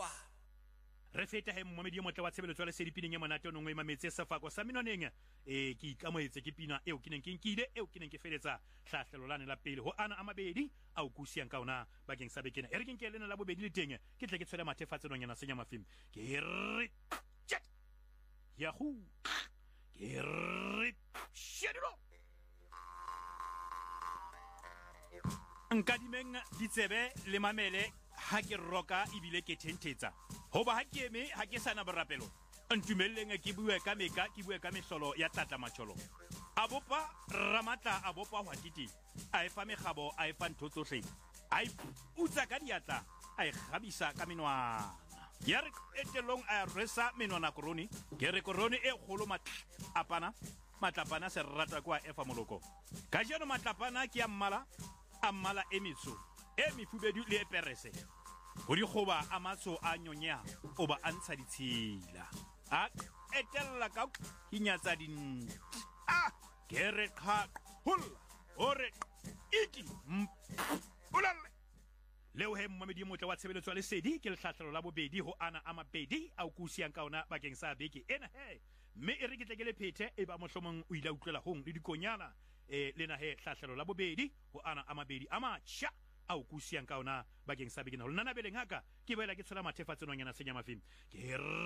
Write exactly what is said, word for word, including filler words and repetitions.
nakwana re feta he mmamedi yo motle wa tshebeletso le sedipineng ya monate o nngwe mametse sefako sa menoneng e ke ikamoetse ke pina eo ke neng ke nkile eo ke neng ke feletsa hlahlelo lane la pele ho ana a mabedi a o kusiang ka ona bakeng sa bekena e re ke nke lena la bobedi le teng ke tle ke tshwele mathefatsenong yana senya mafim ke re chat yahoo ke re shedilo nkadimeng ditsebe le mamele ha ke roka ibile ke thentetsa hoba ha ke eme ha ke sana borapelo ntumelleng ke bue ka meka ke bue ka mehlolo ya tlatla matsholo abopa ramatla abopa hwatiti a efa megabo a efa ntho tsohle a utsa ka diatla a e gabisa ka menwana ya re etelong a resa menwana koroni ke re koroni e kgolo matlapana matlapana se rata kwa efa moloko ka jeno matlapana ke a mmala a mmala e metso e mefubedu le e perese ho dikgoba a matso a nyonya o ba antsha ditshila a etella ka hinyatsa din a kere kha hul ore iki ulale leo he mmamedi motle wa tshebeletso le sedi ke le hlahlelo la bobedi ho ana a mabedi a o kusiang ka ona bakeng sa beke ena he mme e re ke tle ke le phethe e ba mohlomong o ila utlela hong le dikonyana e lena he hlahlelo la bobedi ho ana a mabedi a matjha a o kusiang ka ona bakeng sa bekena ho lana beleng haka ke boela ke tshola mathefatsenong yana senya mafim ke